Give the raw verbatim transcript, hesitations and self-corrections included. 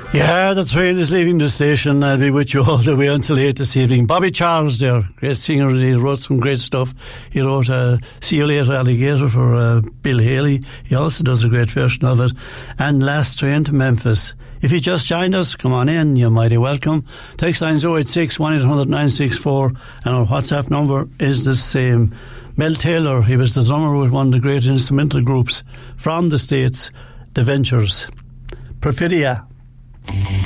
Yeah, the train is leaving the station. I'll be with you all the way until eight this evening. Bobby Charles there, great singer. He wrote some great stuff. He wrote uh, See You Later Alligator for uh, Bill Haley. He also does a great version of it. And Last Train to Memphis. If you just joined us, come on in. You're mighty welcome. Text line oh eight six, one eight hundred, nine six four, and our WhatsApp number is the same. Mel Taylor, he was the drummer with one of the great instrumental groups from the States, The Ventures. Perfidia.